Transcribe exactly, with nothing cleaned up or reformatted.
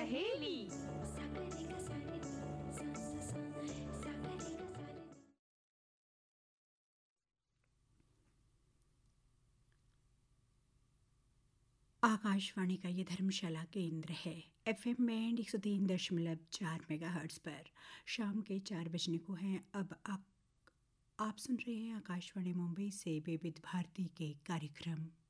सहेली। आकाशवाणी का ये धर्मशाला केंद्र है। एफएम बैंड एक सौ तीन दशमलव चार मेगाहर्ट्ज़ पर शाम के चार बजने को हैं। अब आप आप सुन रहे हैं आकाशवाणी मुंबई से विविध भारती के कार्यक्रम।